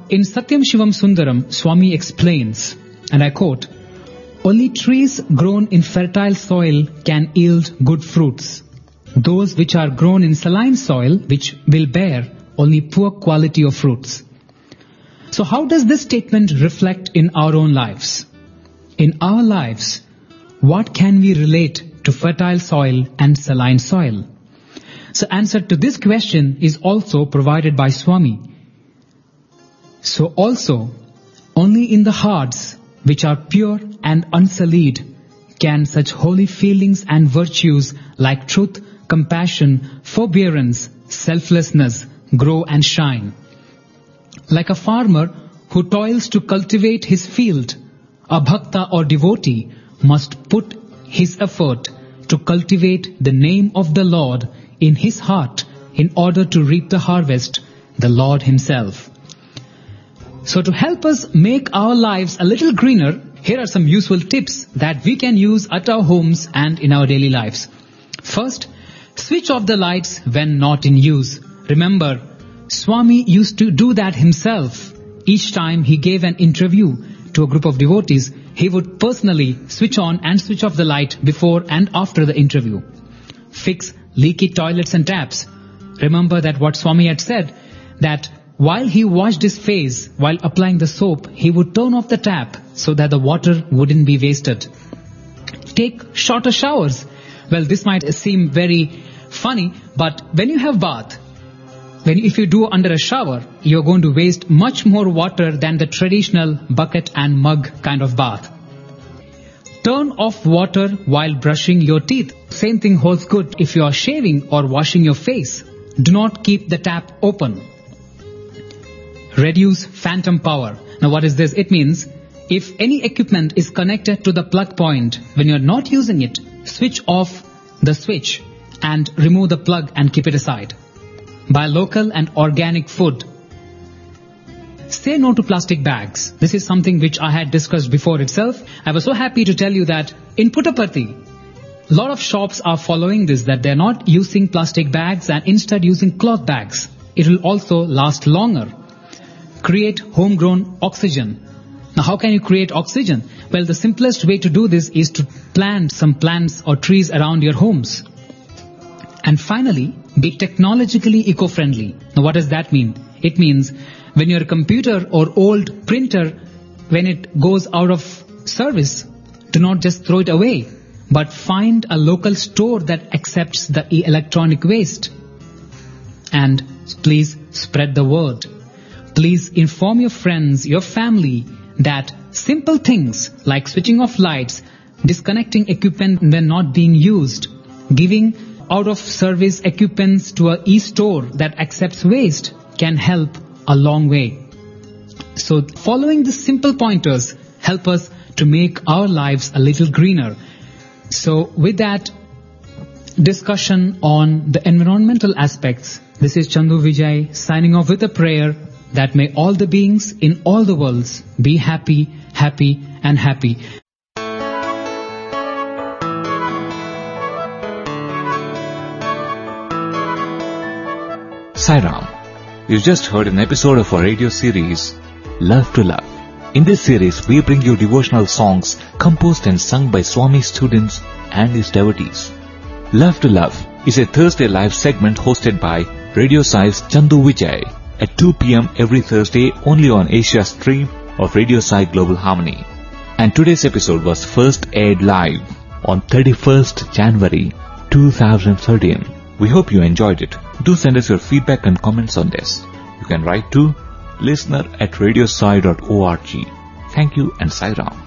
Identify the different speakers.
Speaker 1: in Satyam Shivam Sundaram, Swami explains, and I quote, "Only trees grown in fertile soil can yield good fruits. Those which are grown in saline soil, which will bear only poor quality of fruits." So how does this statement reflect in our own lives? In our lives, what can we relate to fertile soil and saline soil? So answer to this question is also provided by Swami. So also, only in the hearts which are pure and unsullied can such holy feelings and virtues like truth, compassion, forbearance, selflessness grow and shine. Like a farmer who toils to cultivate his field, a bhakta or devotee must put his effort to cultivate the name of the Lord in his heart in order to reap the harvest, the Lord himself. So to help us make our lives a little greener, here are some useful tips that we can use at our homes and in our daily lives. First, switch off the lights when not in use. Remember, Swami used to do that himself. Each time he gave an interview to a group of devotees, he would personally switch on and switch off the light before and after the interview. Fix leaky toilets and taps. Remember that what Swami had said, that while he washed his face, while applying the soap, he would turn off the tap so that the water wouldn't be wasted. Take shorter showers. Well, this might seem very funny, but when you have bath, if you do under a shower, you're going to waste much more water than the traditional bucket and mug kind of bath. Turn off water while brushing your teeth. Same thing holds good if you are shaving or washing your face. Do not keep the tap open. Reduce phantom power. Now what is this? It means if any equipment is connected to the plug point, when you're not using it, switch off the switch and remove the plug and keep it aside. Buy local and organic food. Say no to plastic bags. This is something which I had discussed before itself. I was so happy to tell you that in Puttaparthi, a lot of shops are following this, that they're not using plastic bags and instead using cloth bags. It will also last longer. Create homegrown oxygen. Now how can you create oxygen? Well, the simplest way to do this is to plant some plants or trees around your homes. And finally, be technologically eco-friendly. Now what does that mean? It means when your computer or old printer, when it goes out of service, do not just throw it away, but find a local store that accepts the electronic waste. And please spread the word. Please inform your friends, your family, that simple things like switching off lights, disconnecting equipment when not being used, giving out-of-service equipments to an e-store that accepts waste can help a long way. So following the simple pointers help us to make our lives a little greener. So with that discussion on the environmental aspects, this is Chandu Vijay signing off with a prayer that may all the beings in all the worlds be happy, happy and happy.
Speaker 2: Sai Ram. You just heard an episode of our radio series, Love to Love. In this series, we bring you devotional songs composed and sung by Swami's students and his devotees. Love to Love is a Thursday live segment hosted by Radio Sai's Chandu Vijay at 2 p.m. every Thursday only on Asia stream of Radio Sai Global Harmony. And today's episode was first aired live on 31st January 2013. We hope you enjoyed it. Do send us your feedback and comments on this. You can write to listener@radiosai.org. Thank you and Sai Ram.